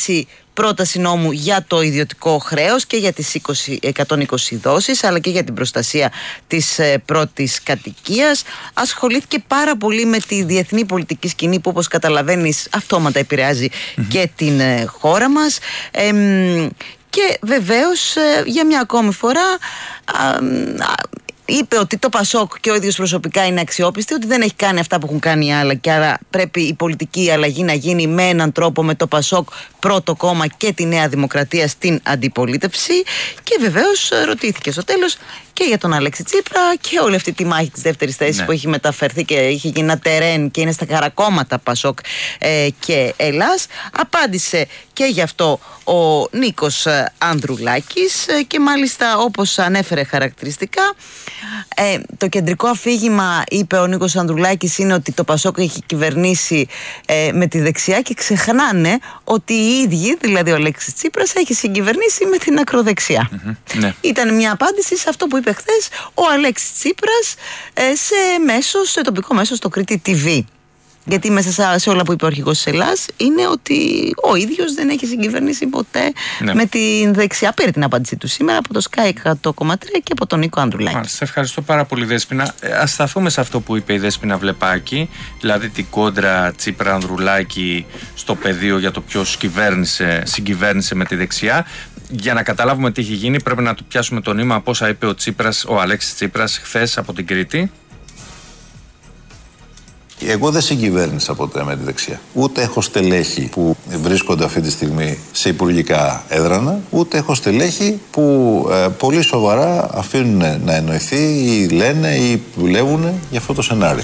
καταθέσει πρόταση νόμου για το ιδιωτικό χρέος και για τις 120 δόσεις, αλλά και για την προστασία της πρώτης κατοικίας. Ασχολήθηκε πάρα πολύ με τη διεθνή πολιτική σκηνή που, όπως καταλαβαίνεις, αυτόματα επηρεάζει και την χώρα μας. Και βεβαίως για μια ακόμη φορά είπε ότι το Πασόκ και ο ίδιος προσωπικά είναι αξιόπιστοι, ότι δεν έχει κάνει αυτά που έχουν κάνει οι άλλοι και άρα πρέπει η πολιτική αλλαγή να γίνει με έναν τρόπο, με το Πασόκ πρώτο κόμμα και τη Νέα Δημοκρατία στην αντιπολίτευση. Και βεβαίως ρωτήθηκε στο τέλος και για τον Αλέξη Τσίπρα και όλη αυτή τη μάχη της δεύτερης θέσης που έχει μεταφερθεί και είχε γίνει ένα τερέν και είναι στα καρακόμματα Πασόκ και Ελλάς. Απάντησε και γι' αυτό ο Νίκος Ανδρουλάκης και μάλιστα, όπως ανέφερε χαρακτηριστικά, το κεντρικό αφήγημα, είπε ο Νίκος Ανδρουλάκης, είναι ότι το Πασόκ έχει κυβερνήσει με τη δεξιά και ξεχνάνε ότι οι ίδιοι, δηλαδή ο Αλέξης Τσίπρας, έχει συγκυβερνήσει με την ακροδεξιά. Ναι. Ήταν μια απάντηση σε αυτό που είπε χθες ο Αλέξης Τσίπρας σε τοπικό μέσο, στο Κρήτη TV. Γιατί μέσα σε όλα που είπε ο αρχηγός της Ελλάς είναι ότι ο ίδιος δεν έχει συγκυβερνήσει ποτέ με την δεξιά. Πήρε την απάντησή του σήμερα από το Sky 100,3 και από τον Νίκο Ανδρουλάκη. Σε ευχαριστώ πάρα πολύ, Δέσποινα. Ας σταθούμε σε αυτό που είπε η Δέσποινα Βλεπάκη, δηλαδή την κόντρα Τσίπρα-Ανδρουλάκη στο πεδίο για το ποιος συγκυβέρνησε με τη δεξιά. Για να καταλάβουμε τι έχει γίνει, πρέπει να του πιάσουμε το νήμα από όσα είπε ο Αλέξης Τσίπρας χθες από την Κρήτη. Εγώ δεν συγκυβέρνησα ποτέ με τη δεξιά. Ούτε έχω στελέχη που βρίσκονται αυτή τη στιγμή σε υπουργικά έδρανα, ούτε έχω στελέχη που πολύ σοβαρά αφήνουν να εννοηθεί ή λένε ή δουλεύουν για αυτό το σενάριο.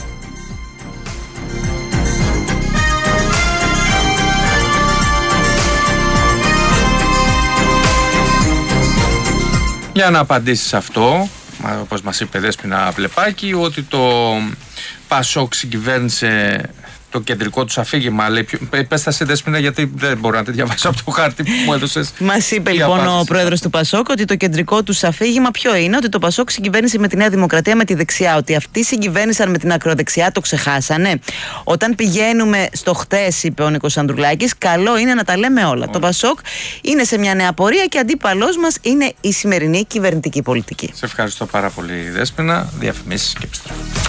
Για να απαντήσεις αυτό, όπως μας είπε Δέσποινα Βλεπάκη, ότι το Πασόκ συγκυβέρνησε το κεντρικό τους αφήγημα. Πες τα εσύ, Δέσποινα, γιατί δεν μπορώ να τη διαβάσω από το χάρτη που μου έδωσες. Μας είπε λοιπόν ο πρόεδρος του Πασόκ ότι το κεντρικό τους αφήγημα ποιο είναι? Ότι το Πασόκ συγκυβέρνησε με τη Νέα Δημοκρατία με τη δεξιά. Ότι αυτοί συγκυβέρνησαν με την ακροδεξιά, το ξεχάσανε. Όταν πηγαίνουμε στο χτες, είπε ο Νίκος Ανδρουλάκης, καλό είναι να τα λέμε όλα. Το Πασόκ είναι σε μια νέα πορεία και αντίπαλός μας είναι η σημερινή κυβερνητική πολιτική. Σε ευχαριστώ πάρα πολύ, Δέσποινα. Διαφημίσεις και επιστρέφω.